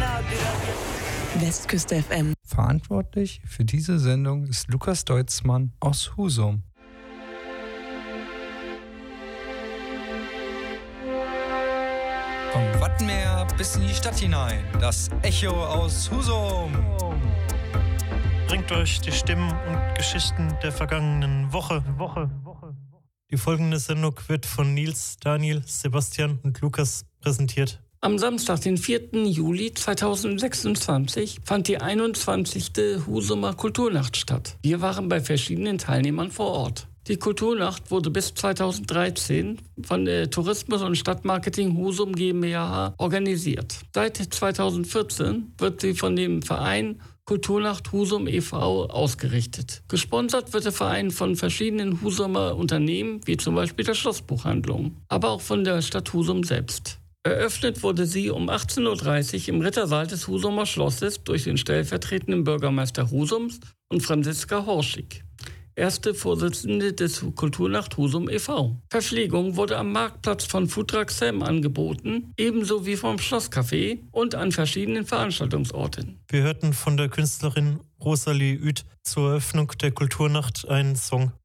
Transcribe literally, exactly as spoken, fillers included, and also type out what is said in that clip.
Westküste F M. Verantwortlich für diese Sendung ist Lukas Deutzmann aus Husum. Vom Wattenmeer bis in die Stadt hinein, das Echo aus Husum. Bringt euch die Stimmen und Geschichten der vergangenen Woche. Woche. Die folgende Sendung wird von Nils, Daniel, Sebastian und Lukas präsentiert. Am Samstag, den vierten Juli zweitausendsechsundzwanzig, fand die einundzwanzigste Husumer Kulturnacht statt. Wir waren bei verschiedenen Teilnehmern vor Ort. Die Kulturnacht wurde bis zweitausenddreizehn von der Tourismus- und Stadtmarketing Husum GmbH organisiert. Seit zweitausendvierzehn wird sie von dem Verein Kulturnacht Husum e V ausgerichtet. Gesponsert wird der Verein von verschiedenen Husumer Unternehmen, wie zum Beispiel der Schlossbuchhandlung, aber auch von der Stadt Husum selbst. Eröffnet wurde sie um achtzehn Uhr dreißig im Rittersaal des Husumer Schlosses durch den stellvertretenden Bürgermeister Husums und Franziska Horschig, erste Vorsitzende des Kulturnacht Husum e V Verpflegung wurde am Marktplatz von Foodtruck Sam angeboten, ebenso wie vom Schlosscafé und an verschiedenen Veranstaltungsorten. Wir hörten von der Künstlerin Rosalie Ueth zur Eröffnung der Kulturnacht einen Song.